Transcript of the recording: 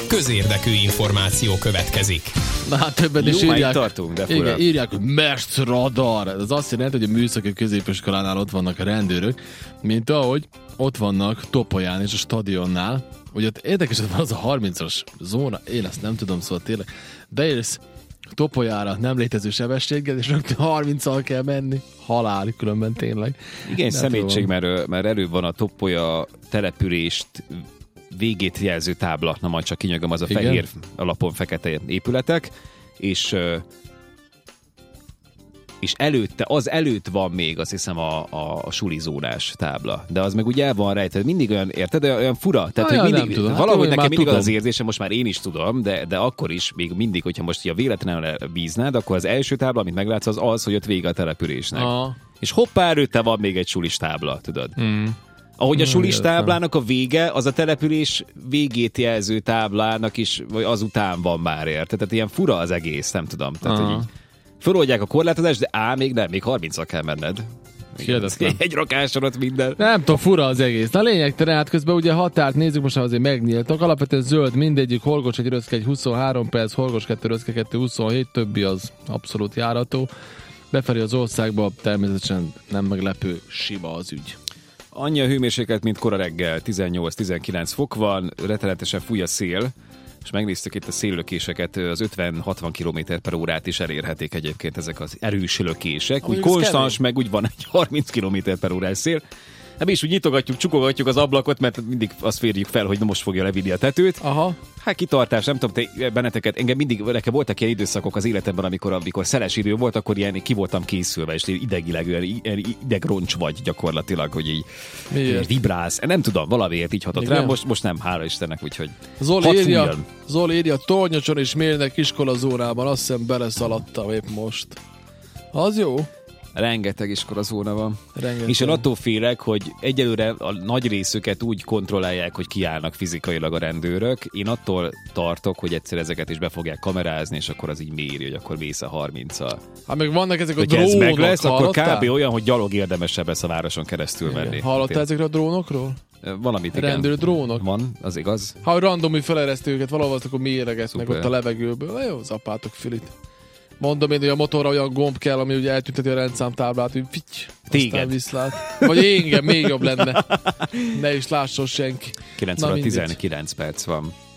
közérdekű információ következik. Na hát többen is írják. Tartunk, de igen, írják, hogy Mest radar. Ez azt jelenti, hogy a műszaki középiskolánál ott vannak a rendőrök, mint ahogy ott vannak Topolyán és a stadionnál. Ugye ott érdekes, hogy van az a 30-as zóna, én ezt nem tudom, szóval tényleg. Beérsz Topolyára nem létező sebességgel, és rögtön 30-al kell menni. Halál, különben tényleg. Igen, szemétség, mert előbb van a Topolya települést végét jelző tábla, na majd csak kinyögöm, az a igen? Fehér alapon fekete épületek, és előtte, az előtt van még, azt hiszem, a sulizónás tábla. De az meg úgy el van rejtve, mindig olyan, érted? Olyan fura. Tehát, hogy mindig, tudom. valahogy hát, nekem mindig tudom. az érzésem, most már én is tudom, de akkor is, még mindig, hogyha most a véletlenül bíznád, akkor az első tábla, amit meglátsz, az, hogy ott vége a településnek. Aha. És hoppá, előtte van még egy sulis tábla, tudod? Ahogy a sulis táblának a vége, az a település végét jelző táblának is, vagy azután van már, érted? Tehát ilyen fura az egész, nem tudom. Tehát, hogy így föloldják a korlátozást, de még 30-al kell menned. Egy rakáson ott minden. Nem tudom, fura az egész. Na lényegtelen, hát közben ugye határt nézzük, most azért megnyíltak. Alapvetően zöld mindegyik, Horgos 1 Röszke 1 23 perc, Horgos 2 Röszke 2 27, többi az abszolút járató. Befelé az országba természetesen nem meglepő, sima az ügy. Annyi a hőmérséklet, mint kora reggel, 18-19 fok van, rettenetesen fúj a szél, és megnéztük itt a széllökéseket, az 50-60 km/órát is elérhetik egyébként ezek az erős lökések. Úgy konstans, meg úgy van egy 30 km/órás szél. Nem is úgy nyitogatjuk, csukogatjuk az ablakot, mert mindig azt férjük fel, hogy most fogja levinni a tetőt. Aha. Hát kitartás, nem tudom, te benneteket, engem mindig, nekem voltak ilyen időszakok az életemben, amikor szeles idő volt, akkor ilyen ki voltam készülve, és idegileg ilyen idegroncs vagy gyakorlatilag, hogy így vibrálsz. Nem tudom, valamiért így hatott rám, most nem, hála Istennek, úgyhogy Zoli írja, Tornyocson és Mérnek iskolazónában, azt hiszem beleszaladtam épp most. Az jó. Rengeteg iskolazóna van. Rengeteg. És én attól félek, hogy egyelőre a nagy részüket úgy kontrollálják, hogy kiállnak fizikailag a rendőrök. Én attól tartok, hogy egyszer ezeket is be fogják kamerázni, és akkor az így méri, hogy akkor mész a 30-al. Hát meg vannak ezek a drónok, ez meg lesz, akkor kb. Olyan, hogy gyalog érdemesebb lesz a városon keresztül menni. Hallottál ezekről a drónokról? Valamit, igen. Rendőr drónok? Van, az igaz. Ha randomi feleresztő őket, valahol akkor méregetnek ott a levegőből. Jó, zapátok Filit. Mondom én, hogy a motorra olyan gomb kell, ami ugye eltünteti a rendszámtáblát, hogy fitty, aztán viszlát. Vagy engem, még jobb lenne. Ne is lásson senki. 9 óra 19 perc van.